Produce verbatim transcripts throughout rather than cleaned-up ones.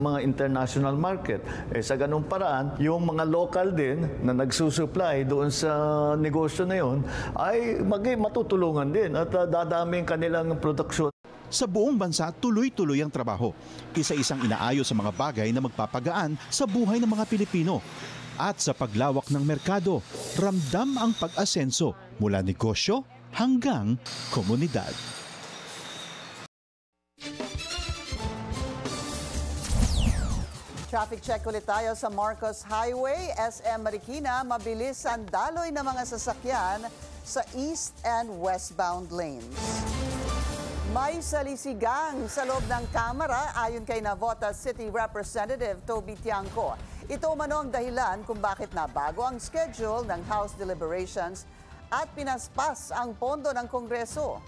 mga international market. Eh, sa ganung paraan, yung mga local din na nagsusupply doon sa negosyo na yon ay mag matutulungan din at uh, dadami ang kanilang produksyon. Sa buong bansa, tuloy-tuloy ang trabaho. Isa-isang inaayos sa mga bagay na magpapagaan sa buhay ng mga Pilipino. At sa paglawak ng merkado, ramdam ang pag-asenso mula negosyo hanggang komunidad. Traffic check ulit tayo sa Marcos Highway, S M Marikina. Mabilis ang daloy ng mga sasakyan sa east and westbound lanes. May salisigang sa loob ng Kamara ayon kay Navotas City Representative Toby Tiangco. Ito umano ang dahilan kung bakit nabago ang schedule ng House deliberations at pinaspas ang pondo ng Kongreso.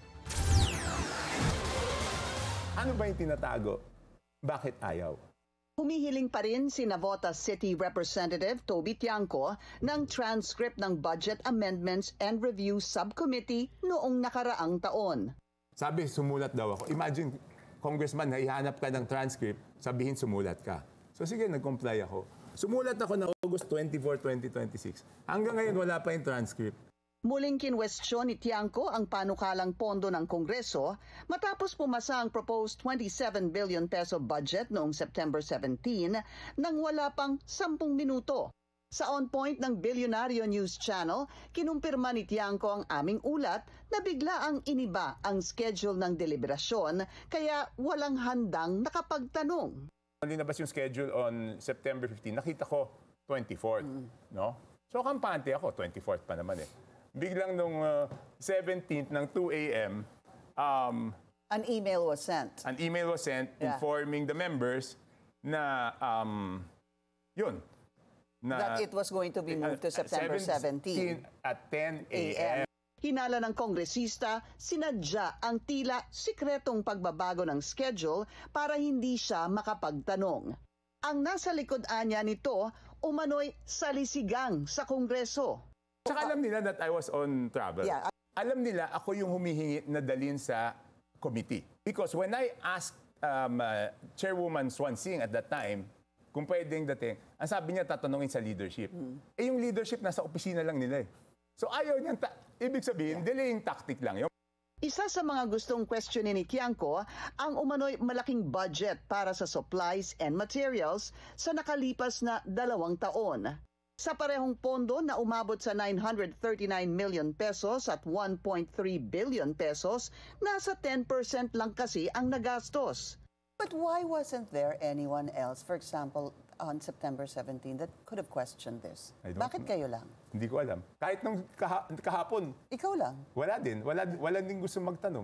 Ano ba yung tinatago? Bakit ayaw? Humihiling pa rin si Navotas City Representative Toby Tiangco ng transcript ng Budget Amendments and Review Subcommittee noong nakaraang taon. Sabi, sumulat daw ako. Imagine, Congressman, naihanap ka ng transcript, sabihin sumulat ka. So sige, nag-comply ako. Sumulat ako na August twenty-fourth, twenty twenty-six. Hanggang ngayon, wala pa yung transcript. Muling kinwestiyon ni Tiangco ang panukalang pondo ng Kongreso matapos pumasa ang proposed twenty-seven billion peso budget noong September seventeenth nang wala pang sampung minuto. Sa On Point ng Bilyonaryo News Channel, kinumpirma ni Tiangco ang aming ulat na bigla ang iniba ang schedule ng deliberasyon kaya walang handang nakapagtanong. Nung linabas yung schedule on September fifteenth, nakita ko twenty-fourth, mm. no? So kampante ako, twenty-fourth pa naman eh. Biglang nung uh, seventeenth ng two a m, um, an email was sent. An email was sent yeah. informing the members na, um, yun. Na, that it was going to be moved to September seventeenth. At ten a m. Hinala ng kongresista, sinadya ang tila sikretong pagbabago ng schedule para hindi siya makapagtanong. Ang nasa likod anya nito, umano'y salisigang sa Kongreso. Tsaka alam nila that I was on travel. Yeah. Alam nila ako yung humihingi na dalhin sa committee. Because when I asked um, uh, Chairwoman Swansing at that time, kung pwedeng dating, ang sabi niya tatanungin sa leadership. Hmm. Eh yung leadership nasa opisina lang nila eh. So ayaw niyang, ta- ibig sabihin, yeah. delaying tactic lang yun. Isa sa mga gustong questionin ni Tiangco ang umano'y malaking budget para sa supplies and materials sa nakalipas na dalawang taon. Sa parehong pondo na umabot sa nine hundred thirty-nine million pesos at one point three billion pesos, nasa ten percent lang kasi ang nagastos. But why wasn't there anyone else, for example, on September seventeenth that could have questioned this? Bakit kayo lang? Hindi ko alam. Kahit nung kaha- kahapon. Ikaw lang? Wala din. Wala, wala din gusto magtanong.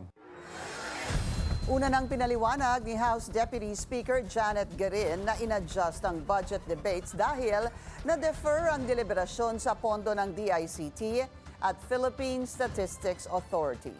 Una nang pinaliwanag ni House Deputy Speaker Janet Garin na inadjust ang budget debates dahil na-defer ang deliberasyon sa pondo ng D I C T at Philippine Statistics Authority.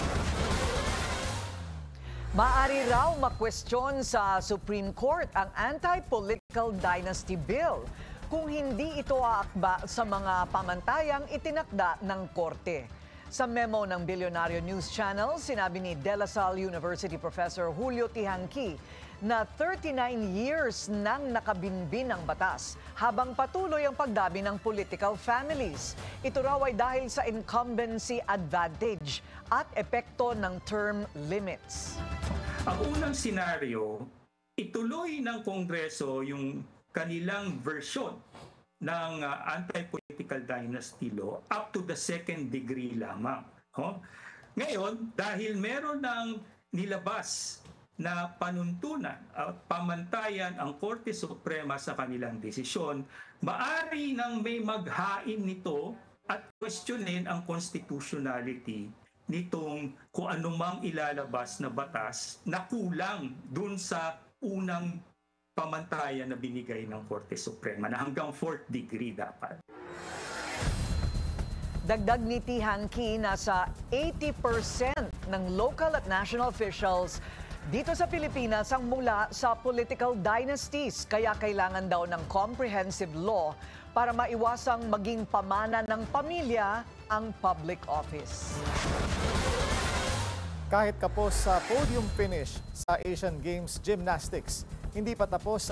Maaari raw makwestiyon sa Supreme Court ang Anti-Political Dynasty Bill kung hindi ito aakba sa mga pamantayang itinakda ng Korte. Sa memo ng Bilyonaryo News Channel, sinabi ni De La Salle University Professor Julio Tihanqui na thirty-nine years nang nakabinbin ang batas habang patuloy ang pagdabi ng political families. Ito raw ay dahil sa incumbency advantage at epekto ng term limits. Ang unang senaryo, ituloy ng Kongreso yung kanilang version ng uh, anti-political dynasty law up to the second degree lamang. Oh? Ngayon, dahil meron ng nilabas na panuntunan at uh, pamantayan ang Korte Suprema sa kanilang desisyon, maari nang may maghain nito at questionin ang constitutionality nitong kung anumang ilalabas na batas na kulang dun sa unang pamantayan na binigay ng Korte Suprema na hanggang fourth degree dapat. Dagdag ni Tihanqui, nasa eighty percent ng local at national officials dito sa Pilipinas ang mula sa political dynasties. Kaya kailangan daw ng comprehensive law para maiwasang maging pamana ng pamilya ang public office. Kahit kapos sa podium finish sa Asian Games Gymnastics, hindi pa tapos